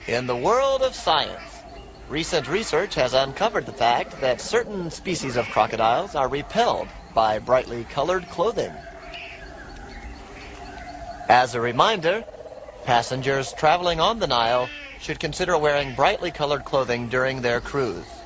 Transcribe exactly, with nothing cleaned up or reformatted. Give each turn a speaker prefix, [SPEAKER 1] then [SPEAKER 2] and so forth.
[SPEAKER 1] In the world of science, recent research has uncovered the fact that certain species of crocodiles are repelled by brightly colored clothing. As a reminder, passengers traveling on the Nile should consider wearing brightly colored clothing during their cruise.